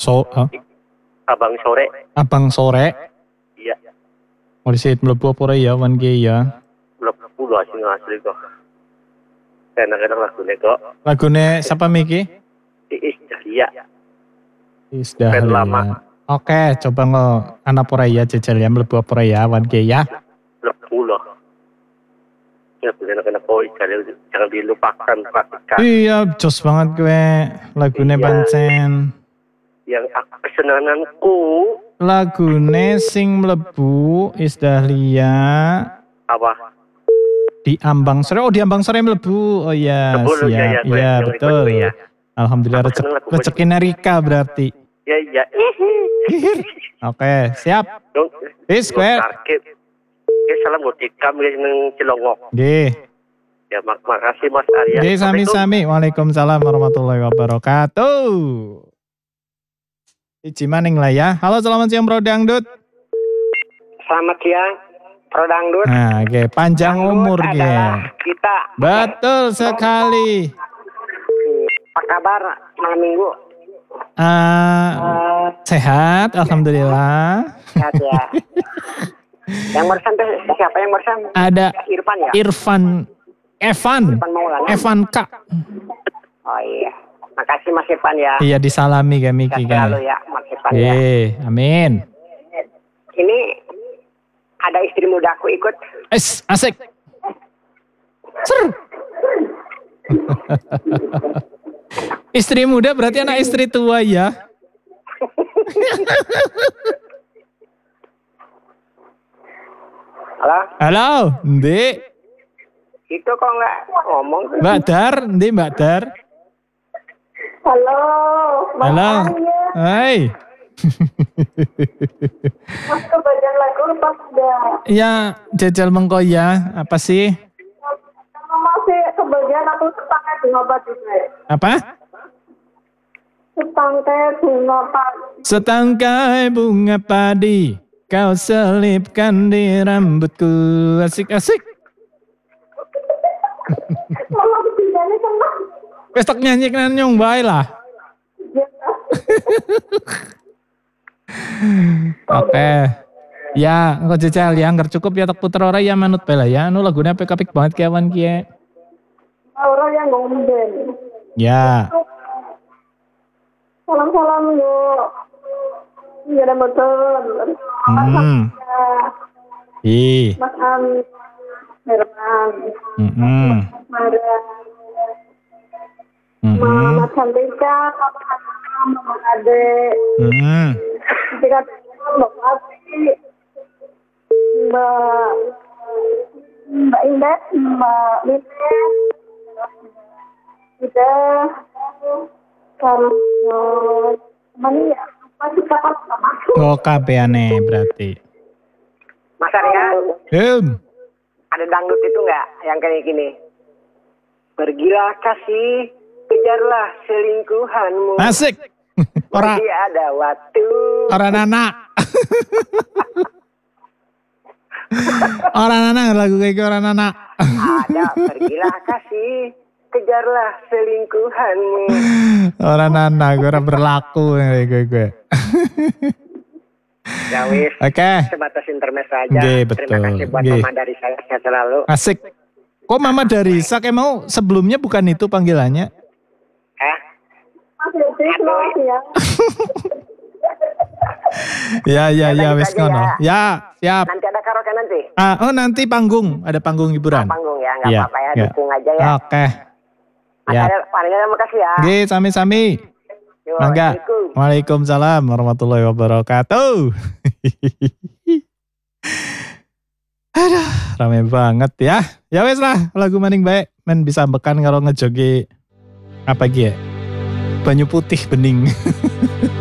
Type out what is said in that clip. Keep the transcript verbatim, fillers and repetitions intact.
So, huh? Abang sore. Abang sore. Iya. Mau disit mlebu apa ya wan ki ya? Mlebu lho sing asli kok. Enak-enak lagune kok. Lagune siapa Miki? Iis Dahlia. Iis Dahlia. Oke, coba ngo anak pora ya jejel ya mlebu apa ya wan ki ya. Mlebu lho. Ya enak-enak kok jangan dilupakan praktikan. Iya, jos banget gue lagune iya. Pancen. Yang aku kesenanganku lagune sing mlebu Iis Dahlia apa di Ambang Sore. Oh di Ambang Sore mlebu. Oh iya siap ya, ya, ya betul ya. Alhamdulillah rezeki rezekine Rika berarti ya ya. Oke siap Is gue oke salam buat Ikam nang Cilongok nggih ya mak makasih Mas Arya nggih sami-sami. Waalaikumsalam warahmatullahi wabarakatuh. Iji maning lah ya. Halo selamat siang Bro Dangdut. Selamat siang Bro Dangdut. Nah, oke, panjang Dangdut umur ge. Kita. Betul sekali. Apa kabar malam minggu? Uh, uh, sehat, alhamdulillah. Sehat ya. Yang barusan siapa yang barusan? Ada Irfan ya? Irfan Evan. Irfan Maulana. Evan K. Oh iya. Makasih Mas Irfan ya. Iya disalami kan Miki kan. Selalu ya Mas Irfan e, ya. Amin. Ini ada istri mudaku ikut. Es, asik. Ser. Istri muda berarti anak istri tua ya. Halo. Halo, Ndek. Itu kok nggak ngomong? Mbak Dar, Ndek Mbak Dar. Halo, Mas Halo. Arya. Hai. Mas kebagian lagu pas udah. Ya, jajal mengko ya. Apa sih? Masih kebagian aku setangkai bunga padi. Apa? Setangkai bunga padi. Setangkai bunga padi, kau selipkan di rambutku. Asik-asik. Kalau ketiganya senang. Besok nyanyi kan nyong bae lah. Oke. Ya, engko jejal ya, anggar cukup ya tak puter ora ya manut bela ya. Anu lagune apik-apik banget kawan kie. Aura yang ngomben. Ya. Salam-salam yuk. Ya ada betul. Hmm. Ih. Mas Am. Herman. Heeh. Mara. Mama Cantika, Mama Ade. Heeh. Ketika Mbak Ati, Mbak Mbak Indah, Mbak Lite, kita kalau mana ya masih kapan masuk? Oh kabehane berarti. Mas Arya, Hum. ada dangdut itu nggak yang kayak gini? Pergilah kasih, kejarlah selingkuhanmu. Asik. Ora masih ada waktu. ora anak. Orang anak lagu kayak gitu orang anak. Ada pergilah kasih, kejarlah selingkuhanmu. Orang anak gue orang berlaku kayak gue gue. Ya wis. Oke. Okay. Sebatas intermezzo aja. Gih, Terima betul. kasih buat Gih. Mama dari saya sehat selalu. Asik. Kok Mama Darisa kayak mau sebelumnya bukan itu panggilannya? Eh? Mas Yudi, selamat ya. Ya ya ya lanjut wis aja kono. Ya, siap. Nanti ada karaoke nanti? Ah, oh nanti panggung, ada panggung hiburan. Ah, panggung ya, nggak Iya, apa-apa ya, iya. dukung aja ya. Oke. Mas Ya. Arya, paling terima kasih ya. Oke, sami-sami. Yo, Mangga. Assalamualaikum. Waalaikumsalam warahmatullahi wabarakatuh. Aduh, rame banget ya. Ya wes lah, lagu maning baik. Men bisa bekan karo ngejogi apa gitu ya? Banyu putih bening.